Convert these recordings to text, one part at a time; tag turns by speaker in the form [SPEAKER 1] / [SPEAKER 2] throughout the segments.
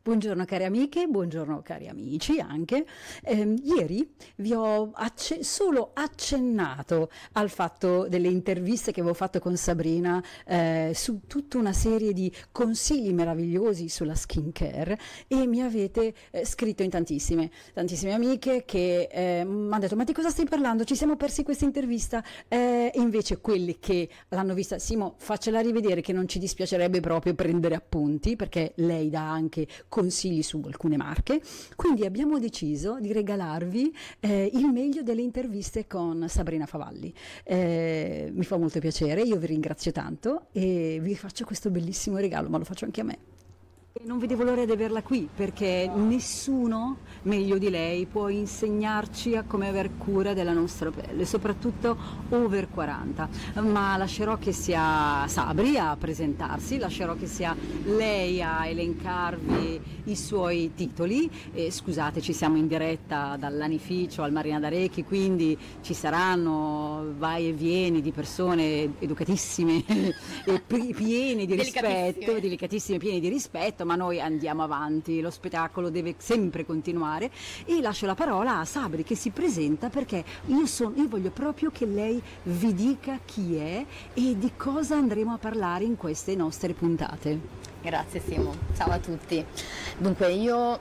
[SPEAKER 1] Buongiorno cari amiche, buongiorno cari amici anche. Ieri vi ho solo accennato al fatto delle interviste che avevo fatto con Sabrina su tutta una serie di consigli meravigliosi sulla skincare e mi avete scritto in tantissime amiche che mi hanno detto: ma di cosa stai parlando? Ci siamo persi questa intervista. E invece quelli che l'hanno vista: Simo, faccela rivedere che non ci dispiacerebbe proprio prendere appunti, perché lei dà anche consigli su alcune marche. Quindi abbiamo deciso di regalarvi il meglio delle interviste con Sabrina Favalli. Mi fa molto piacere, io vi ringrazio tanto e vi faccio questo bellissimo regalo, ma lo faccio anche a me. E non vedevo l'ora di averla qui, perché nessuno meglio di lei può insegnarci a come aver cura della nostra pelle, soprattutto over 40. Ma lascerò che sia Sabri a presentarsi, lascerò che sia lei a elencarvi i suoi titoli. Scusate, ci siamo in diretta dall'Anificio al Marina d'Arecchi, quindi ci saranno vai e vieni di persone educatissime e piene di rispetto, delicatissime, piene di rispetto, ma noi andiamo avanti, lo spettacolo deve sempre continuare. E lascio la parola a Sabri che si presenta, perché io voglio proprio che lei vi dica chi è e di cosa andremo a parlare in queste nostre puntate.
[SPEAKER 2] Grazie Simo, ciao a tutti. Dunque io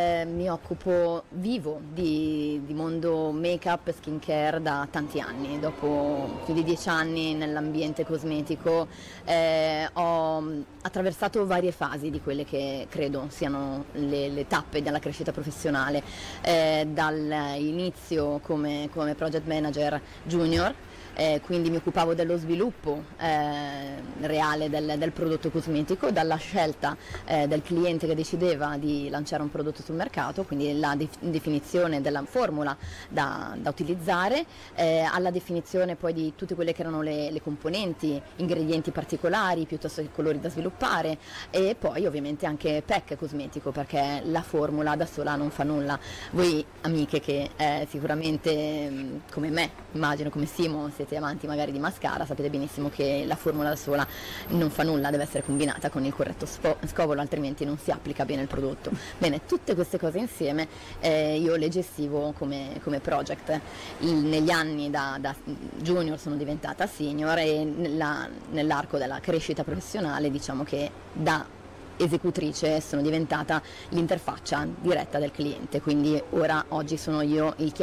[SPEAKER 2] vivo di mondo make-up e skincare da tanti anni. Dopo più di 10 anni nell'ambiente cosmetico ho attraversato varie fasi di quelle che credo siano le tappe della crescita professionale, dall'inizio come project manager junior. Quindi mi occupavo dello sviluppo reale del prodotto cosmetico, dalla scelta del cliente che decideva di lanciare un prodotto sul mercato, quindi la definizione della formula da utilizzare, alla definizione poi di tutte quelle che erano le componenti, ingredienti particolari piuttosto che colori da sviluppare, e poi ovviamente anche pack cosmetico, perché la formula da sola non fa nulla. Voi amiche che sicuramente come me, immagino come Simo, siete amanti magari di mascara, sapete benissimo che la formula da sola non fa nulla, deve essere combinata con il corretto scovolo, altrimenti non si applica bene il prodotto. Bene, tutte queste cose insieme io le gestivo come project. Negli anni da junior sono diventata senior e nell'arco della crescita professionale, diciamo che da esecutrice sono diventata l'interfaccia diretta del cliente, quindi oggi sono io il